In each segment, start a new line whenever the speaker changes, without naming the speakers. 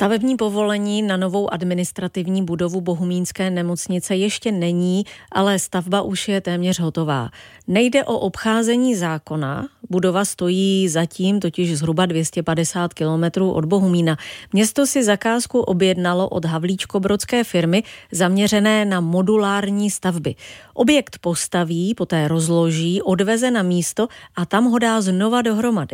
Stavební povolení na novou administrativní budovu Bohumínské nemocnice ještě není, ale stavba už je téměř hotová. Nejde o obcházení zákona, budova stojí zatím totiž zhruba 250 kilometrů od Bohumína. Město si zakázku objednalo od havlíčkobrodské firmy zaměřené na modulární stavby. Objekt postaví, poté rozloží, odveze na místo a tam ho dá znova dohromady.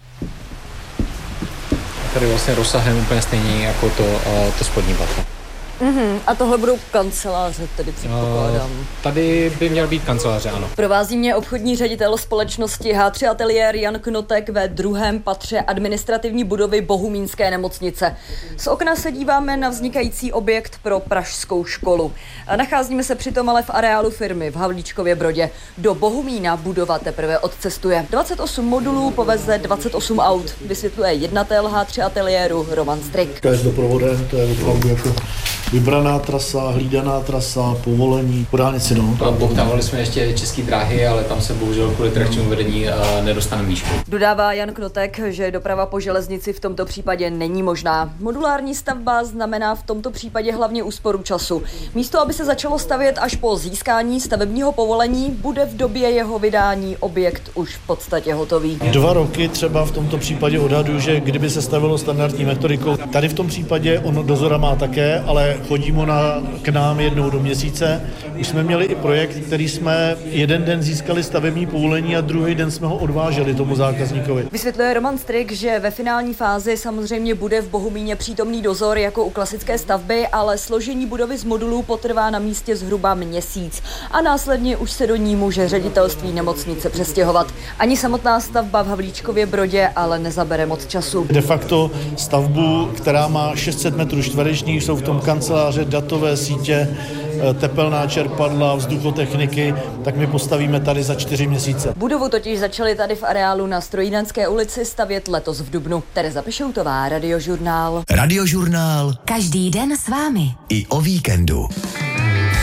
Tady vlastně rozsahem úplně stejný jako to spodní patro.
A tohle budou kanceláře, tedy předpokládám.
Tady by měl být kanceláře, ano.
Provází mě obchodní ředitel společnosti H3 Ateliér Jan Knotek ve druhém patře administrativní budovy Bohumínské nemocnice. Z okna se díváme na vznikající objekt pro pražskou školu. Nacházíme se přitom ale v areálu firmy v Havlíčkově Brodě. Do Bohumína budova teprve odcestuje. 28 modulů poveze 28 aut, vysvětluje jednatel H3 Ateliéru Roman Strik.
To je s doprovodem, to je opravdu jako vybraná trasa, hlídaná trasa, povolení, po dálnici, no.
Obtávali jsme ještě České dráhy, ale tam se bohužel kvůli trakčnímu vedení nedostaneme výšku.
Dodává Jan Knotek, že doprava po železnici v tomto případě není možná. Modulární stavba znamená v tomto případě hlavně úsporu času. Místo, aby se začalo stavět až po získání stavebního povolení, bude v době jeho vydání objekt už v podstatě hotový.
2 roky třeba v tomto případě odhaduju, že kdyby se stavilo standardní metodikou. Tady v tom případě on dozora má také, ale chodí mu k nám jednou do měsíce. Už jsme měli i projekt, který jsme jeden den získali stavební povolení a druhý den jsme ho odváželi tomu zákazníkovi.
Vysvětluje Roman Strik, že ve finální fázi samozřejmě bude v Bohumíně přítomný dozor jako u klasické stavby, ale složení budovy z modulů potrvá na místě zhruba měsíc a následně už se do ní může ředitelství nemocnice přestěhovat. Ani samotná stavba v Havlíčkově Brodě ale nezabere moc času.
De facto stavbu, která má 600 metrů čtverečních, jsou v tom kanceláře, datové sítě, tepelná čerpadla, vzduchotechniky, tak my postavíme tady za 4 měsíce.
Budovu totiž začali tady v areálu na Strojírenské ulici stavět letos v dubnu. Tereza Pišoutová, Radiožurnál.
Radiožurnál.
Každý den s vámi.
I o víkendu.